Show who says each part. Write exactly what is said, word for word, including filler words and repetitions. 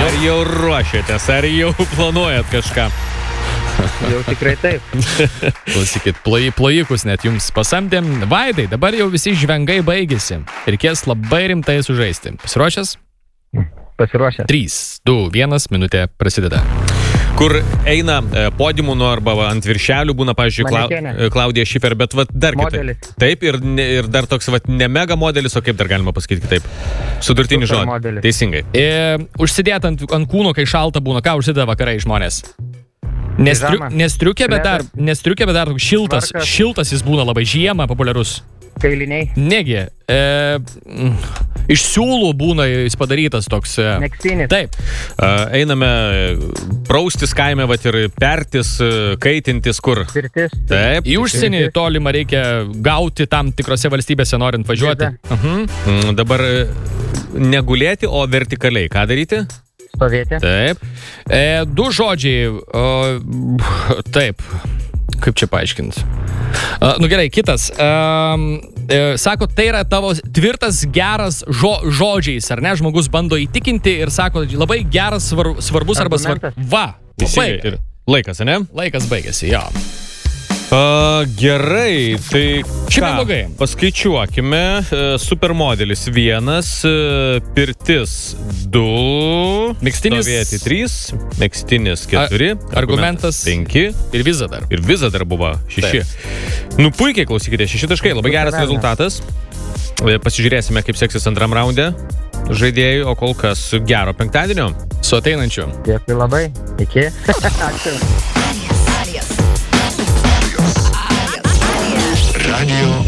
Speaker 1: Ar jau ruošiatės, ar jau planuojat kažką?
Speaker 2: Jau tikrai taip.
Speaker 3: Klausykit, ploj, plojikus net jums pasamdėm. Vaidai, dabar jau visi žvengai baigėsi. Reikės labai rimtai sužaisti. Pasiruošęs?
Speaker 2: Pasiruošęs.
Speaker 3: trys, du, vienas, minutė prasideda.
Speaker 1: Kur eina e, podiumų nu, arba va, ant viršelių būna, pavyzdžiui, Klau,
Speaker 2: Manekenė.
Speaker 1: Klaudija Šifer, bet va, dar
Speaker 2: Modelis.
Speaker 1: kitaip. Taip, ir, ne, ir dar toks va, ne mega modelis, o kaip dar galima pasakyti kitaip? Sudurtinį žodį.
Speaker 2: Supermodelis.
Speaker 1: Teisingai.
Speaker 3: E, užsidėt ant, ant kūno, kai šalta būna, ką užsideda vakarai žmonės? Nestriu,
Speaker 2: Pižama.
Speaker 3: nestriukė, bet dar, nestriukė, bet dar toks šiltas,
Speaker 2: Tvarkas.
Speaker 3: šiltas jis būna labai žiemą populiarus.
Speaker 2: Kailiniai.
Speaker 3: Negi, e, mm, iš siūlų būna jis padarytas toks. E,
Speaker 2: Megztinis.
Speaker 3: taip,
Speaker 1: Uh, einame praustis kaime, va, ir pertis, uh, kaitintis kur.
Speaker 2: Pirtis.
Speaker 1: Taip.
Speaker 3: į užsienį tolimą reikia gauti tam tikrose valstybėse norint važiuoti.
Speaker 2: Viza.
Speaker 3: Mhm.
Speaker 1: Mm, dabar e, negulėti, o vertikaliai. Ką daryti?
Speaker 2: Stovėti.
Speaker 1: Taip.
Speaker 3: E, du žodžiai. O, taip. Kaip čia paaiškinti? Uh, nu gerai, kitas. Um, e, sako, tai yra tavo tvirtas, geras žo, žodžiais, ar ne? Žmogus bando įtikinti ir sako, labai geras, svar, svarbus arba svarbus.
Speaker 2: Argumentas.
Speaker 3: Va,
Speaker 1: Teisingai.
Speaker 3: baigė.
Speaker 1: Ir laikas, ne?
Speaker 3: Laikas baigėsi, jo.
Speaker 1: Uh, gerai, tai
Speaker 3: Šiaip
Speaker 1: ką,
Speaker 3: neblogai.
Speaker 1: paskaičiuokime. Uh, supermodelis vienas, uh, pirtis du,
Speaker 3: Megztinis-
Speaker 1: stovėti trys, megztinis keturi,
Speaker 3: argumentas-
Speaker 1: penki
Speaker 3: Ir viza dar.
Speaker 1: ir viza dar buvo šeši. Nu puikiai, klausykite, šeši taškai, labai geras
Speaker 2: Super
Speaker 1: rezultatas. E, Pasižiūrėsime, kaip seksis antram raunde žaidėjų, o kol kas gero penktadienio.
Speaker 3: Su ateinančiu.
Speaker 2: Dėkui labai. Iki. Ačiū.
Speaker 4: Radio